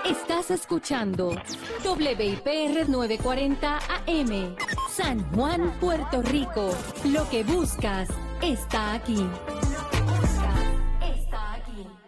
Estás escuchando WIPR 940 AM, San Juan, Puerto Rico. Lo que buscas está aquí. Está aquí.